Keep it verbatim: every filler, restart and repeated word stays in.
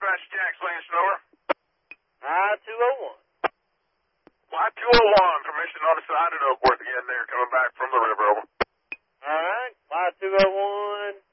Dispatch Jack Station, over. I two oh one. Y two oh one, permission on the side at Oakworth again there, coming back from the river, over. All right, Y two oh one.